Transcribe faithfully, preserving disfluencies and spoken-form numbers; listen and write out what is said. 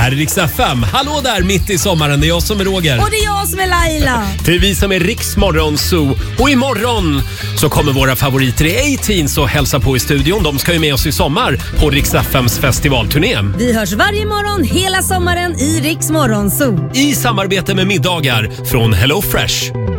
här är Rix F M. Hallå där mitt i sommaren, det är jag som är Roger. Och det är jag som är Laila. Det är vi som är Rix Morgon Zoo. Och imorgon så kommer våra favoriter i A-Teens och hälsa på i studion. De ska ju med oss i sommar på Rix F M's festivalturné. Vi hörs varje morgon hela sommaren i Rix Morgon Zoo. I samarbete med middagar från Hello Fresh.